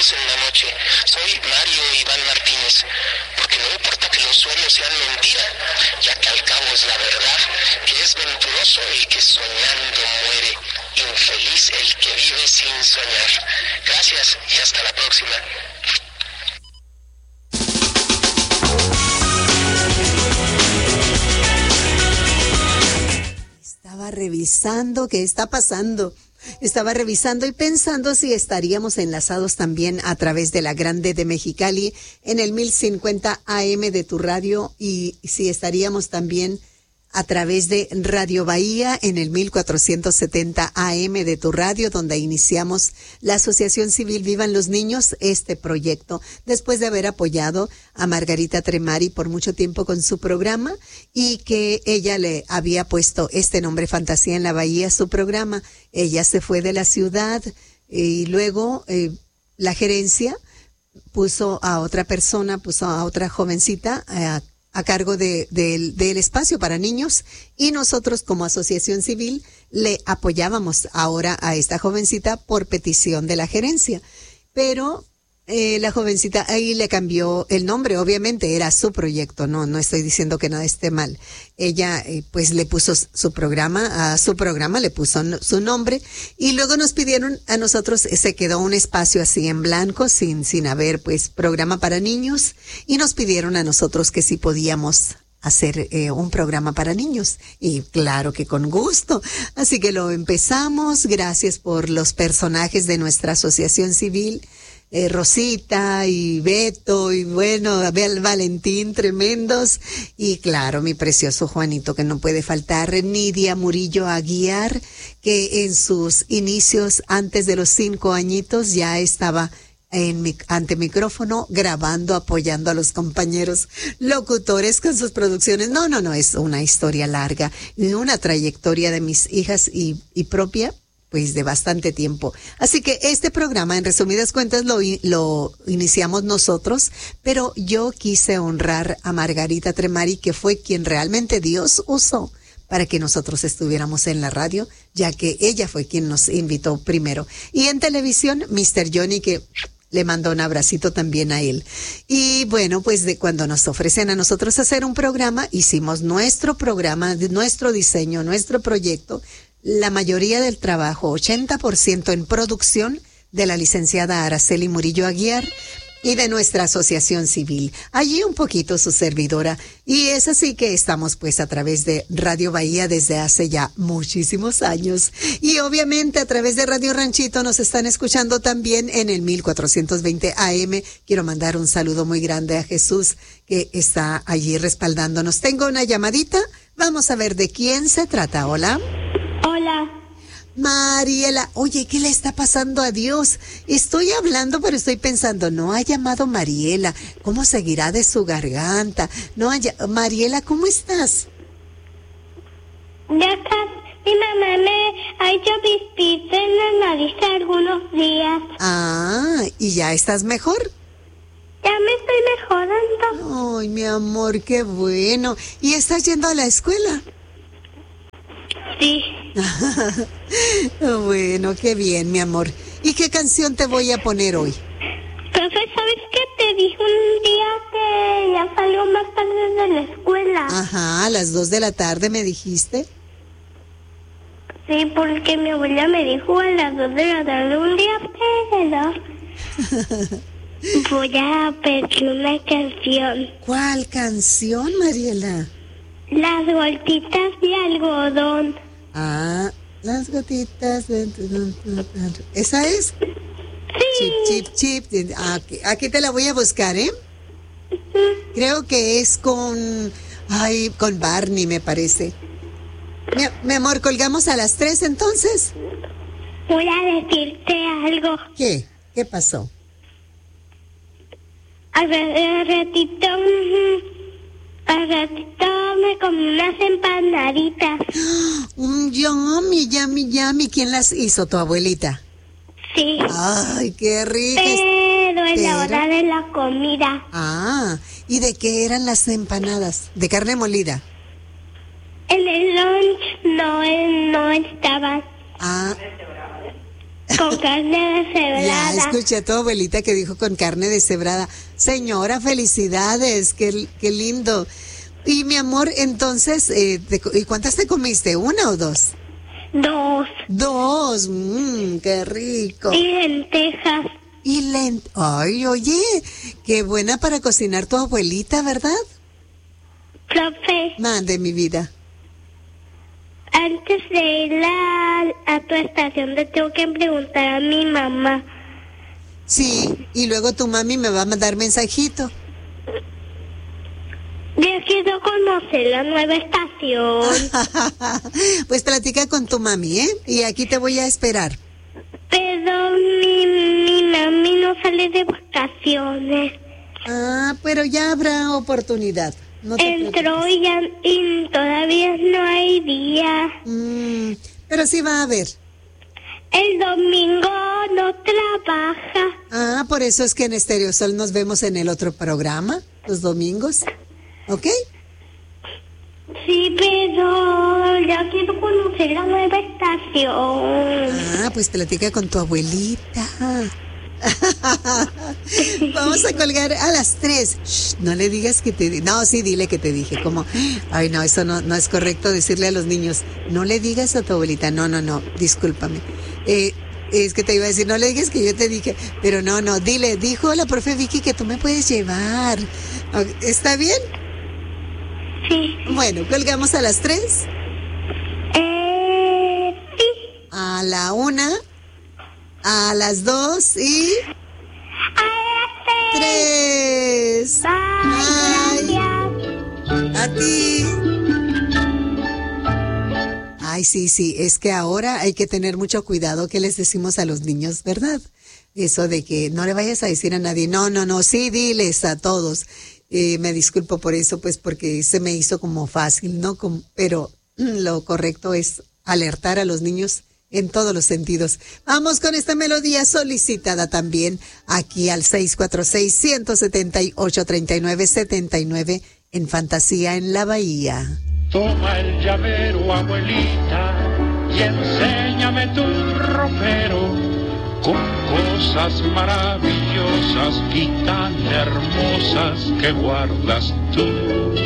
sueños en la noche. Soy Mario Iván Martínez, porque no importa que los sueños sean mentira, ya que al cabo es la verdad, que es venturoso el que soñando muere, infeliz el que vive sin soñar. Gracias y hasta la próxima. Estaba revisando qué está pasando. Estaba revisando y pensando si estaríamos enlazados también a través de la Grande de Mexicali en el 1050 AM de tu radio y si estaríamos también a través de Radio Bahía en el 1470 AM de tu radio, donde iniciamos la Asociación Civil Vivan los Niños, este proyecto, después de haber apoyado a Margarita Tremari por mucho tiempo con su programa y que ella le había puesto este nombre Fantasía en la Bahía a su programa. Ella se fue de la ciudad y luego la gerencia puso a otra persona, puso a otra jovencita a cargo del espacio para niños y nosotros como asociación civil le apoyábamos ahora a esta jovencita por petición de la gerencia. Pero la jovencita ahí le cambió el nombre, obviamente era su proyecto, no estoy diciendo que nada esté mal. Ella pues le puso su programa, a su programa le puso su nombre y luego nos pidieron a nosotros, se quedó un espacio así en blanco sin haber pues programa para niños y nos pidieron a nosotros que si podíamos hacer un programa para niños y claro que con gusto, así que lo empezamos. Gracias por los personajes de nuestra asociación civil, Rosita y Beto y bueno, Abel Valentín, tremendos, y claro, mi precioso Juanito que no puede faltar, Nidia Murillo Aguiar, que en sus inicios antes de los 5 añitos ya estaba ante micrófono, grabando, apoyando a los compañeros locutores con sus producciones. No, es una historia larga, una trayectoria de mis hijas y propia, pues de bastante tiempo. Así que este programa, en resumidas cuentas, lo iniciamos nosotros, pero yo quise honrar a Margarita Tremari, que fue quien realmente Dios usó para que nosotros estuviéramos en la radio, ya que ella fue quien nos invitó primero. Y en televisión, Mr. Johnny, que le mandó un abracito también a él. Y bueno, pues de cuando nos ofrecen a nosotros hacer un programa, hicimos nuestro programa, nuestro diseño, nuestro proyecto, la mayoría del trabajo, 80% en producción de la licenciada Araceli Murillo Aguiar y de nuestra asociación civil. Allí un poquito su servidora. Y es así que estamos pues a través de Radio Bahía desde hace ya muchísimos años. Y obviamente a través de Radio Ranchito nos están escuchando también en el 1420 AM. Quiero mandar un saludo muy grande a Jesús que está allí respaldándonos. Tengo una llamadita. Vamos a ver de quién se trata. Hola. Hola. Mariela, oye, ¿qué le está pasando a Dios? Estoy hablando, pero estoy pensando, no ha llamado Mariela. ¿Cómo seguirá de su garganta? Mariela, ¿cómo estás? Ya está. Mi mamá me ha hecho pispito en la nariz algunos días. Ah, ¿y ya estás mejor? Ya me estoy mejorando. Ay, mi amor, qué bueno. ¿Y estás yendo a la escuela? Sí. Bueno, qué bien, mi amor. ¿Y qué canción te voy a poner hoy? Profe, ¿sabes qué? Te dije un día que ya salgo más tarde de la escuela. Ajá, a las 2 de la tarde me dijiste. Sí, porque mi abuela me dijo a las 2 de la tarde un día, pero voy a pedir una canción. ¿Cuál canción, Mariela? Las gotitas de algodón. Ah, las gotitas de... ¿Esa es? Sí. Chip. Aquí te la voy a buscar, ¿eh? Creo que es con Barney, me parece. Mi amor, ¿colgamos a las 3 entonces? Voy a decirte algo. ¿Qué? ¿Qué pasó? Al ratito me comí unas empanaditas. Yummy. ¿Quién las hizo? ¿Tu abuelita? Sí. Ay, qué rico. Pero en la hora de la comida. Ah, ¿y de qué eran las empanadas? ¿De carne molida? En el lunch no estaban. Ah. Con carne Ya deshebrada. escuché a tu abuelita que dijo con carne deshebrada. Señora, felicidades, qué lindo. Y mi amor, entonces, ¿y cuántas te comiste? ¿Una o dos? 2. Dos, qué rico. Y lentejas. Ay, oye, qué buena para cocinar tu abuelita, ¿verdad? Profe, Mande, mi vida. antes de ir a tu estación te tengo que preguntar a mi mamá. Sí, y luego tu mami me va a mandar mensajito. Yo quiero conocer la nueva estación, Pues platica con tu mami, ¿eh? Y aquí te voy a esperar. pero mi mami no sale de vacaciones. Ah, pero ya habrá oportunidad. No te Entró y todavía no hay día. preocupes. Pero sí va a haber. El domingo no trabaja. Ah, por eso es que en Estéreo Sol nos vemos en el otro programa, los domingos. ¿Ok? Sí, pero ya quiero conocer la nueva estación. Ah, pues platica con tu abuelita. Vamos a colgar a las 3. Shh, no le digas que te dije. No, sí, dile que te dije. Como, ay, no, eso no es correcto decirle a los niños. No le digas a tu abuelita. No, discúlpame. Es que te iba a decir, no le digas que yo te dije. Pero no, dile, dijo la profe Vicky que tú me puedes llevar. ¿Está bien? Sí. Bueno, colgamos a las 3. Sí. A la 1. A las 2 y... A las 3. 3. Bye. Gracias. A ti. Ay, sí, es que ahora hay que tener mucho cuidado que les decimos a los niños, ¿verdad? Eso de que no le vayas a decir a nadie, no, sí, diles a todos. Me disculpo por eso, pues porque se me hizo como fácil, ¿no? Pero lo correcto es alertar a los niños en todos los sentidos. Vamos con esta melodía solicitada también aquí al 646-178-3979 en Fantasía en la Bahía. Toma el llavero, abuelita, y enséñame tu ropero con cosas maravillosas y tan hermosas que guardas tú.